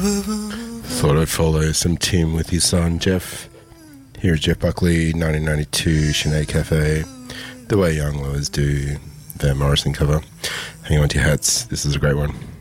Thought I'd follow some Tim with his son Jeff. Here's Jeff Buckley, 1992, Sinead Cafe, The Way Young Lovers Do, Van Morrison cover. Hang on to your hats, this is a great one.